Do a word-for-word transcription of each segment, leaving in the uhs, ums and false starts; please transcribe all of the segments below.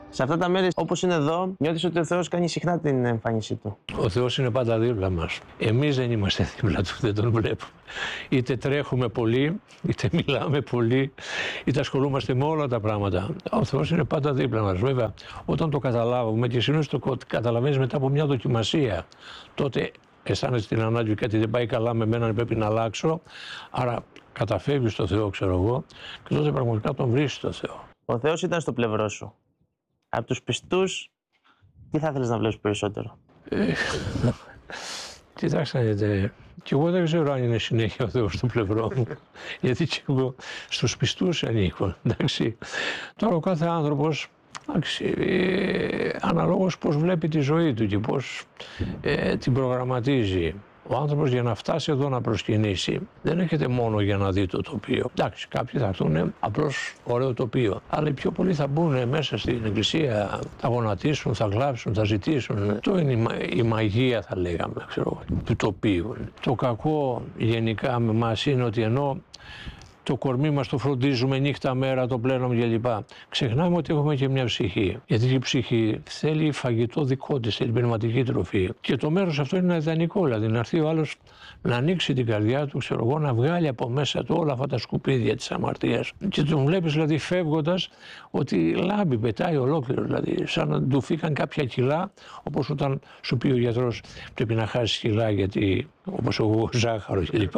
Σε αυτά τα μέρη, όπως είναι εδώ, νιώθεις ότι ο Θεός κάνει συχνά την εμφάνισή του. Ο Θεός είναι πάντα δίπλα μας. Εμείς δεν είμαστε δίπλα του, δεν τον βλέπουμε. Είτε τρέχουμε πολύ, είτε μιλάμε πολύ, είτε ασχολούμαστε με όλα τα πράγματα. Ο Θεός είναι πάντα δίπλα μας. Βέβαια, όταν το καταλάβουμε και συνήθως το καταλαβαίνεις μετά από μια δοκιμασία, τότε αισθάνεσαι την ανάγκη κάτι δεν πάει καλά με μένα, πρέπει να αλλάξω. Άρα καταφεύγεις στο Θεό, ξέρω εγώ, και τότε πραγματικά τον βρίσκεις το Θεό. Ο Θεός ήταν στο πλευρό σου. Από τους πιστούς, τι θα ήθελες να βλέπεις περισσότερο? Ε, κοιτάξτε, ε, και εγώ δεν ξέρω αν είναι συνέχεια ο Θεός στο πλευρό μου, γιατί και εγώ στους πιστούς ανήκω, εντάξει. Τώρα ο κάθε άνθρωπος, εντάξει, ε, αναλόγως πώς βλέπει τη ζωή του και πώς ε, την προγραμματίζει. Ο άνθρωπος για να φτάσει εδώ να προσκυνήσει δεν έρχεται μόνο για να δει το τοπίο. Εντάξει, κάποιοι θα έρθουν απλώς ωραίο τοπίο. Αλλά οι πιο πολλοί θα μπουν μέσα στην εκκλησία, θα γονατίσουν, θα γλάψουν, θα ζητήσουν. Αυτό είναι η, μα, η μαγεία, θα λέγαμε, ξέρω, του τοπίου. Το κακό γενικά με εμάς είναι ότι ενώ το κορμί μας το φροντίζουμε νύχτα μέρα, το πλένουμε κλπ. Ξεχνάμε ότι έχουμε και μια ψυχή. Γιατί η ψυχή θέλει φαγητό δικό της, θέλει πνευματική τροφή. Και το μέρος αυτό είναι ιδανικό. Δηλαδή να έρθει ο άλλος να ανοίξει την καρδιά του, ξέρω εγώ, να βγάλει από μέσα του όλα αυτά τα σκουπίδια της αμαρτίας. Και τον βλέπεις δηλαδή φεύγοντας ότι λάμπει, πετάει ολόκληρο. Δηλαδή, σαν να του φύγαν κάποια κιλά, όπως όταν σου πει ο γιατρός πρέπει να χάσει κιλά, γιατί όπως εγώ ζάχαρο κλπ.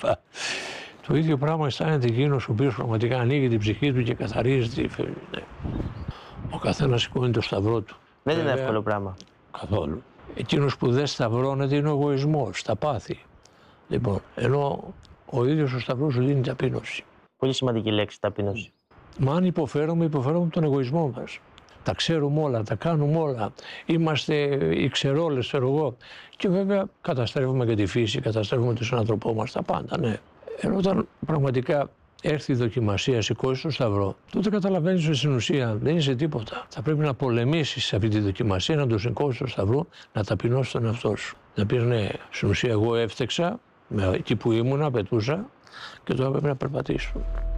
Το ίδιο πράγμα αισθάνεται εκείνος ο οποίος πραγματικά ανοίγει την ψυχή του και καθαρίζει τη. Ναι. Ο καθένας σηκώνει το σταυρό του. Δεν Βέβαια, είναι εύκολο πράγμα. Καθόλου. Εκείνος που δεν σταυρώνεται είναι ο εγωισμός, τα πάθη. Λοιπόν, ενώ ο ίδιος ο σταυρός σου δίνει ταπείνωση. Πολύ σημαντική λέξη, ταπείνωση. Μα αν υποφέρουμε, υποφέρουμε τον εγωισμό μας. Τα ξέρουμε όλα, τα κάνουμε όλα. Είμαστε οι ξερόλες, ξέρω εγώ. Και βέβαια καταστρέφουμε και τη φύση, καταστρέφουμε τον άνθρωπό μας, τα πάντα, ναι. Ενώ όταν πραγματικά έρθει η δοκιμασία, σηκώσει το σταυρό, τότε καταλαβαίνεις ότι στην ουσία δεν είσαι τίποτα. Θα πρέπει να πολεμήσεις αυτή τη δοκιμασία, να το σηκώσεις το σταυρό, να ταπεινώσεις τον εαυτό σου. Να πεις ναι, στην ουσία εγώ έφτεξα, εκεί που ήμουνα, πετούσα και τώρα πρέπει να περπατήσω.